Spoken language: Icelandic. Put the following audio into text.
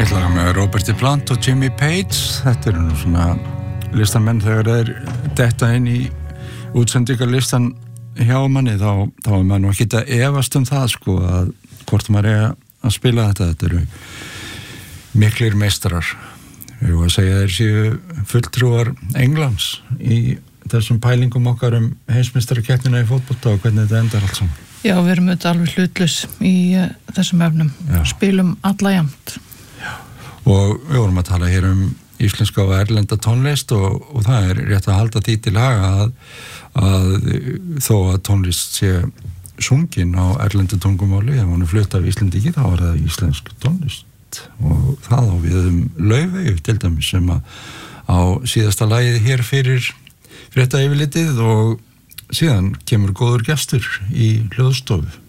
Fallega með Robert Plant og Jimmy Page. Þetta nú svona listamenn þegar þeir detta inn í útsendingarlistan hjá manni þá maður nú ekki að efast það sko að hvort maður að spila þetta eru miklir meistarar. Við erum að segja þeir séu fulltrúar Englands í þessum pælingum okkar heimsmeistarakeppnina í fótbolta og hvernig þetta endar allt saman. Já, við erum auðvitað alveg hlutlaus í þessum efnum. Já. Spilum alla jafnt. Já. Og við vorum að tala hér íslenska og erlenda tónlist og það rétt að halda því til haga að þó að tónlist sé sungin á erlendu tungumáli, ef hún flutt af Íslendingi þá það íslensk tónlist og það á við Laufey til dæmis sem að á síðasta lagið hér fyrir frétta yfirlitið og síðan kemur góður gestur í hljóðstofu.